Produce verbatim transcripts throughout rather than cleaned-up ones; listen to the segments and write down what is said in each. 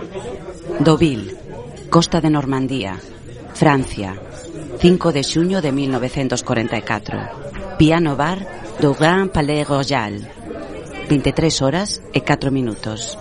Deauville, costa de Normandía, Francia, cinco de xuño de mil novecentos cuarenta y catro. Piano bar do Grand Palais Royal, veintitrés horas e catro minutos.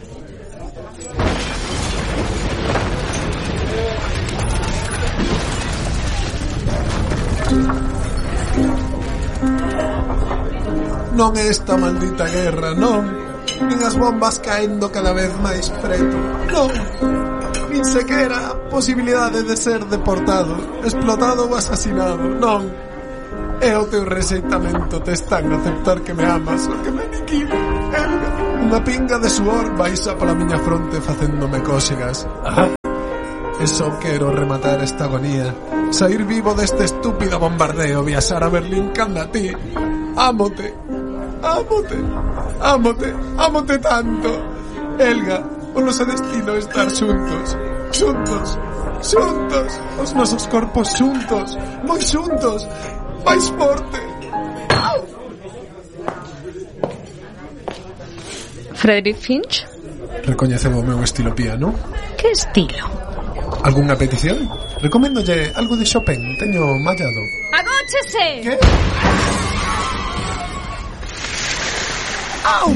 Non é esta maldita guerra, non. Nin as bombas caendo cada vez máis preto, non. Nin sequera a posibilidade de ser deportado, explotado ou asesinado, non. É o teu rexeitamento testán aceptar que me amas o que me aniquilo. Unha pinga de suor baixa pola miña fronte facéndome cóxegas. Ajá. E só quero rematar esta agonía, sair vivo deste estúpido bombardeo, viaxar a Berlín canda ti. Ámote, ámote, ámote, ámote tanto. Elga, o noso destino é estar xuntos, xuntos, xuntos, os nosos corpos xuntos, moi xuntos, máis forte. Frederick Finch? Recoñeceu o meu estilo piano? Que estilo? Algúnha petición? Recoméndolle algo de Chopin, teño mallado. ¡Agóchese! Que? ¡Au!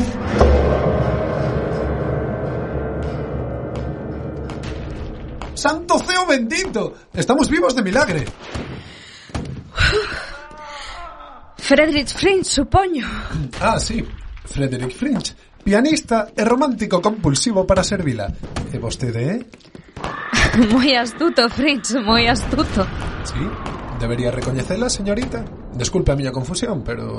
¡Santo ceo bendito! Estamos vivos de milagre. Frederick Finch, supoño. Ah, sí, Frederick Finch, pianista e romántico compulsivo para servila. E vostede, eh? Moi astuto, Finch, moi astuto. Sí, debería recoñecela, señorita. Desculpe a miña confusión, pero...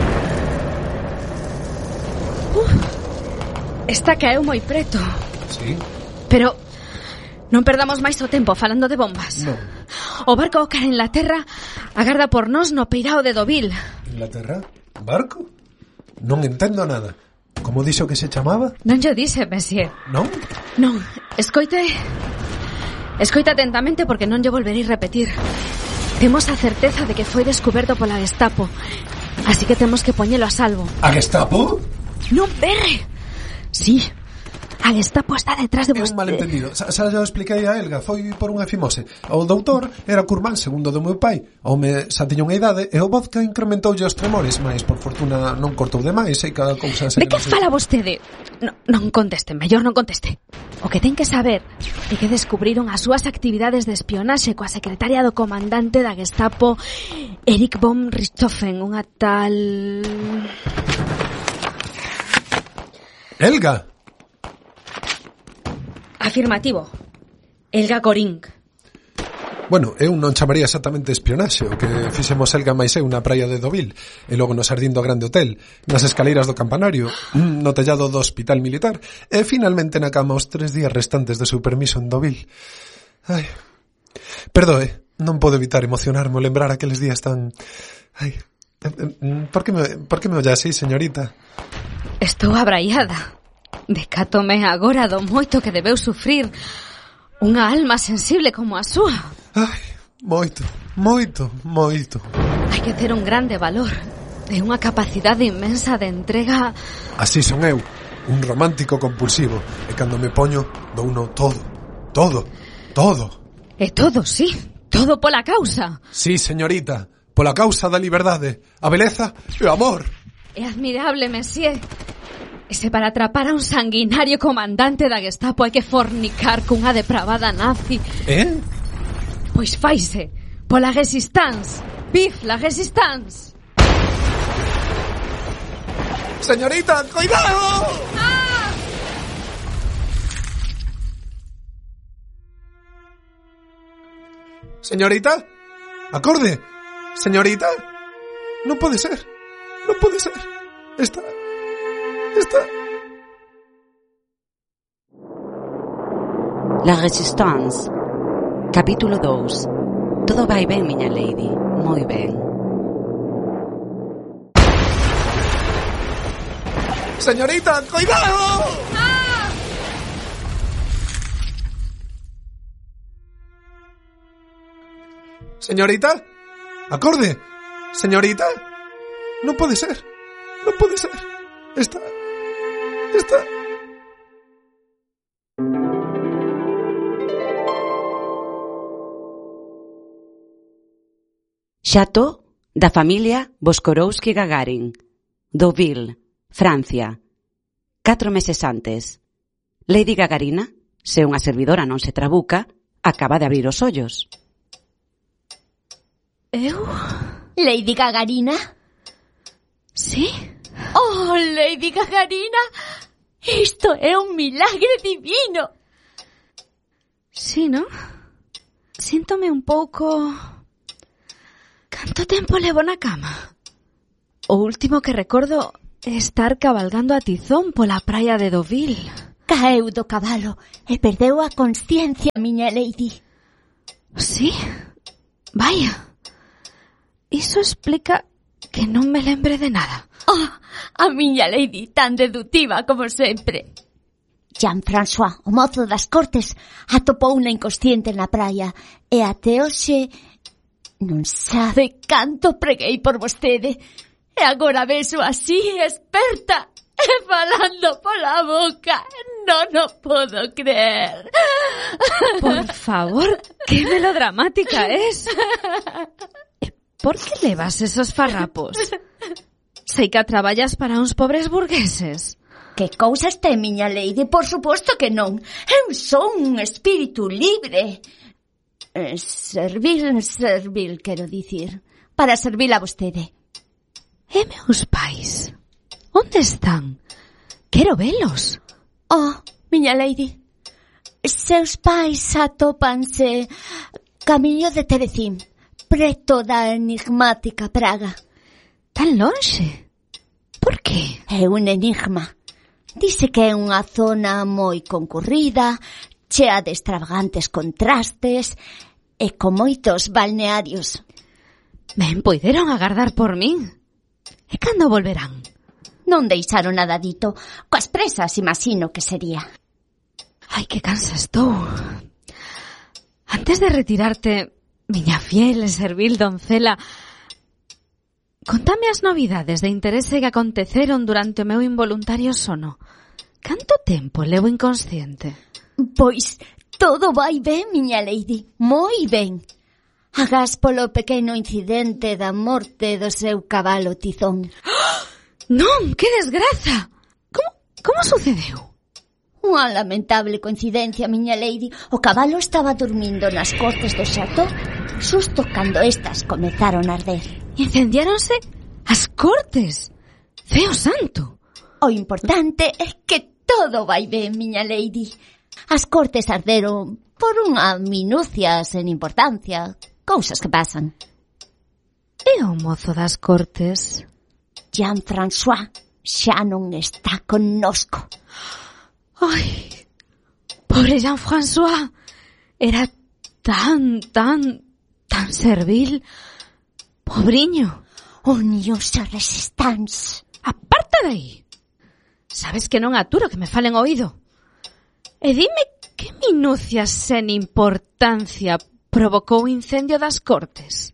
Uf, esta caeu moi preto. Sí. Pero non perdamos máis o tempo falando de bombas. Non. O barco cara en la terra agarda por nós no peirao de Deauville. Inglaterra? Barco? Non entendo nada. Como dixo que se chamaba? Non yo dixe, monsieur. Non? Non, escoite... Escoita atentamente porque non lle volverei repetir. Temos a certeza de que foi descuberto pola Gestapo, así que temos que poñelo a salvo. A Gestapo? Non berre. Sí, a Gestapo está detrás de É vos... un malentendido. Xa, xa yo expliquei a Elga, foi por unha fimose. O doutor era curmán segundo do meu pai. O home xa tiña unha idade e o vodka incrementoulle os tremores, mas por fortuna non cortou demais e cada cousa... De que fala vostede? No, non conteste, mellor non conteste. O que ten que saber é que descubriron as súas actividades de espionaxe coa secretaria do comandante da Gestapo, Erich von Richthofen, unha tal... Elga! Afirmativo. Elga Goring. Bueno, eu non chamaría exactamente espionaxe o que fixemos Elga máis eu na praia de Deauville e logo no xardín do Grande Hotel, nas escaleiras do campanario, no tellado do hospital militar e finalmente na cama os tres días restantes do seu permiso en Deauville. Ai, perdoe, non podo evitar emocionarme ao lembrar aqueles días tan... Ai, por que me, por que me olla así, señorita? Estou abraiada. Decátome agora do moito que debeu sufrir unha alma sensible como a súa. Ai, moito, moito, moito. Hai que ter un grande valor e unha capacidade inmensa de entrega. Así son eu, un romántico compulsivo, e cando me poño, douno todo, todo, todo. E todo, sí, todo pola causa. Sí, señorita, pola causa da liberdade, a beleza e o amor. É admirable, monsieur. E se para atrapar a un sanguinario comandante da Gestapo hai que fornicar cunha depravada nazi... Eh? Pois faise, pola resistance. Vive la resistance. Señorita, cuidado! Ah! Señorita, acorde. Señorita, non pode ser, non pode ser. Está... Está... La Resistance. Capítulo dous. Todo vai ben, miña lady. Moi ben. Señorita, cuidado! Ah! Señorita, acorde. Señorita, non pode ser, non pode ser. Está... Está... Chateau da familia Boskorowski-Gagarin, Deauville, Francia. Catro meses antes. Lady Gagarina, se unha servidora non se trabuca, acaba de abrir os ollos. Eu? Lady Gagarina? Sí? Oh, Lady Gagarina, isto é un milagre divino. Sí, ¿no? Síntome un pouco... Canto tempo levo na cama? O último que recordo é estar cabalgando a tizón pola praia de Deauville. Caeu do cabalo e perdeu a consciencia, miña lady. Sí? Vaya. Iso explica que non me lembre de nada. Oh, a miña lady tan deductiva como sempre. Jean-François, o mozo das cortes, atopou unha inconsciente na praia e até hoxe non sabe canto preguei por vostede. E agora veso así, experta, e falando pola boca. Non o podo creer. Por favor, que melodramática es. E por que levas esos farrapos? Sei que traballas para uns pobres burgueses. Que cousas ten, miña lady? Por suposto que non. Eu son un espírito libre. Eh, servil, servil, quero dicir. Para servil a vostede. E meus pais? Onde están? Quero velos. Oh, miña lady. Seus pais atópanse camiño de Terecín, preto da enigmática Praga. Tan lonxe? Por que? É un enigma. Dice que é unha zona moi concurrida, chea de extravagantes contrastes e con moitos balnearios. Ben, poideron agardar por min. E cando volverán? Non deixaron nada dito. Coas presas, imagino que sería. Ai, que cansa estou. Antes de retirarte, miña fiel e servil doncela, contame as novidades de interese que aconteceron durante o meu involuntario sono. Canto tempo levo inconsciente? Pois todo vai ben, miña lady, moi ben. Agás polo pequeno incidente da morte do seu cabalo tizón. Non, que desgraza! Como, como sucedeu? Unha lamentable coincidencia, miña lady. O cabalo estaba dormindo nas cortes do chateau xusto cando estas comezaron a arder. Incendiáronse as cortes. Ceo santo. O importante é que todo vai ben, miña lady. As cortes arderon por unha minucia sen importancia. Cousas que pasan. E o mozo das cortes? Jean-François xa non está connosco. Ai, pobre Jean-François. Era tan, tan, tan servil. Pobriño. Unións a resistance. Aparta de aí. Sabes que non aturo que me falen o oído. E dime que minucias sen importancia provocou o incendio das cortes.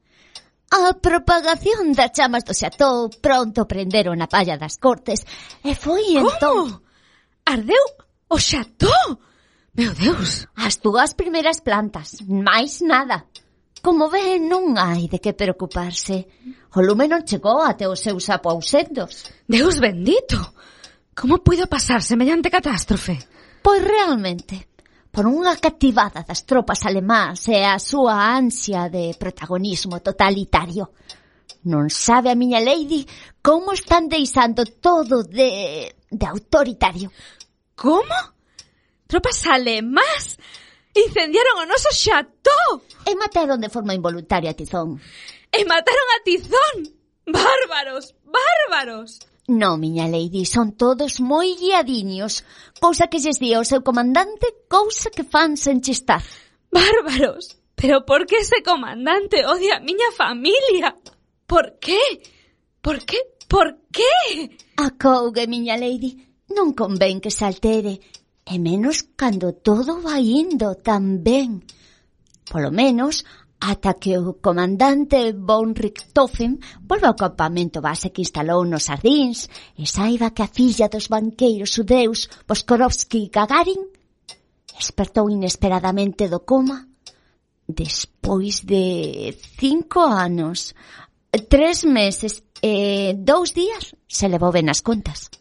A propagación das chamas do chateau pronto prenderon a palla das cortes e foi entón... Como? Ardeu o chateau? Meu Deus. As túas primeiras plantas, máis nada. Como ve, non hai de que preocuparse. O lume non chegou até os seus aposentos. Deus bendito. Como puido pasar semellante catástrofe? Pois realmente, por unha cativada das tropas alemás e a súa ansia de protagonismo totalitario. Non sabe a miña lady como están deixando todo de, de autoritario. Como? Tropas alemás incendiaron o noso chateau E mataron de forma involuntaria a Tizón. e mataron a Tizón. Bárbaros, bárbaros. No, miña lady, son todos moi guiadiños. Cousa que lles di ao seu comandante, cousa que fan sen chistar. Bárbaros. Pero por que ese comandante odia a miña familia? Por qué? Por qué? Por qué? Acougue, miña lady, non convén que se altere, e menos cando todo vai indo tan ben. Polo menos, ata que o comandante von Richthofen volva ao campamento base que instalou nos Sardins e saiba que a filla dos banqueiros xudeus Boskorowski-Gagarin despertou inesperadamente do coma Despois de cinco anos, tres meses e dous días, se levou ben as contas.